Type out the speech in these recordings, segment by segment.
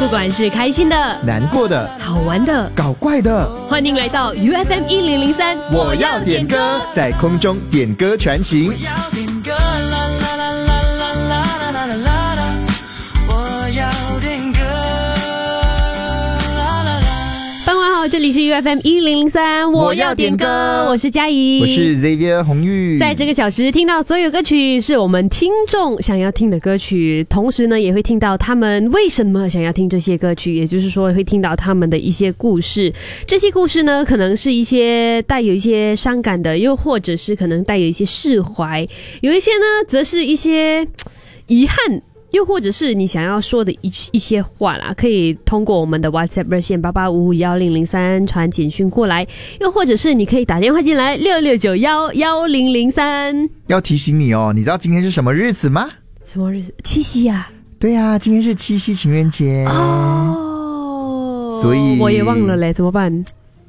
不管是开心的、 难过的、 好玩的、 搞怪的， 欢迎来到 UFM 1003， 我要点歌，在空中点歌传情。 我要点歌，啦啦啦啦啦啦啦啦啦啦，我要点歌，啦啦啦。 傍晚好，这里是 UFM 1003，我要点歌，我是嘉怡， 我是 Xavier 红玉。 在这个小时听到所有歌曲是我们听众想要听的歌曲，同时呢也会听到他们为什么想要听这些歌曲，也就是说会听到他们的一些故事。这些故事呢可能是一些带有一些伤感的，又或者是可能带有一些释怀，有一些呢则是一些遗憾，又或者是你想要说的一些话啦，可以通过我们的 WhatsApp 热线88551003传简讯过来，又或者是你可以打电话进来66911003。 要提醒你哦，你知道今天是什么日子吗？ 什么日子？七夕啊！ 对啊，今天是七夕情人节哦， 所以我也忘了嘞，怎么办？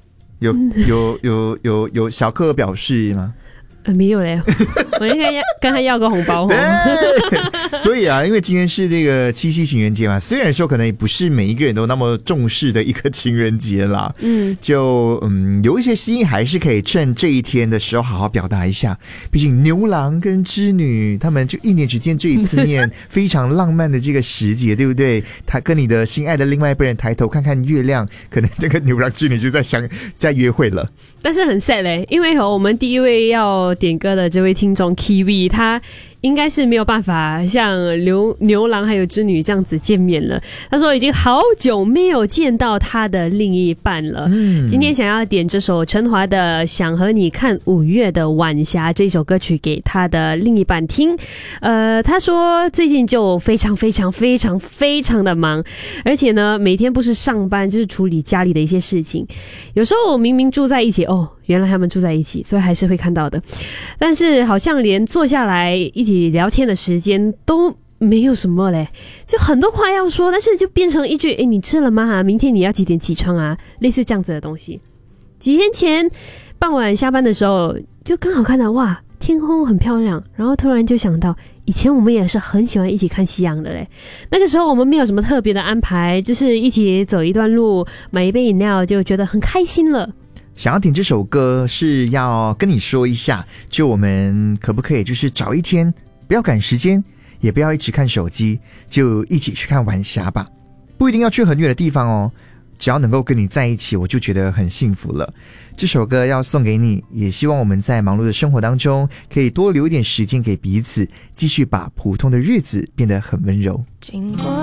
有小客表示吗？ 没有嘞，我应该跟他要个红包。 所以啊，因为今天是这个七夕情人节嘛，虽然说可能也不是每一个人都那么重视的一个情人节啦，有一些心意还是可以趁这一天的时候好好表达一下。毕竟牛郎跟织女他们就一年只见这一次面，非常浪漫的这个时节，对不对？他跟你的心爱的另外一半人抬头看看月亮，可能这个牛郎织女就在约会了。但是很 sad 嘞，因为我们第一位要点歌的这位听众 Kiwi， 他应该是没有办法像牛郎还有织女这样子见面了。他说已经好久没有见到他的另一半了。今天想要点这首陈华的《想和你看5月的晚霞》这首歌曲给他的另一半听。他说最近就非常非常非常非常的忙，而且呢每天不是上班就是处理家里的一些事情。有时候明明住在一起，原来他们住在一起，所以还是会看到的。但是好像连坐下来一起聊天的时间都没有什么嘞，就很多话要说，但是就变成一句你吃了吗？明天你要几点起床啊？类似这样子的东西。几天前傍晚下班的时候，就刚好看到哇，天空很漂亮，然后突然就想到以前我们也是很喜欢一起看夕阳的嘞。那个时候我们没有什么特别的安排，就是一起走一段路，买一杯饮料，就觉得很开心了。想要点这首歌是要跟你说一下，就我们可不可以就是找一天，不要赶时间，也不要一直看手机，就一起去看晚霞吧。不一定要去很远的地方哦，只要能够跟你在一起，我就觉得很幸福了。这首歌要送给你，也希望我们在忙碌的生活当中可以多留一点时间给彼此，继续把普通的日子变得很温柔。 经过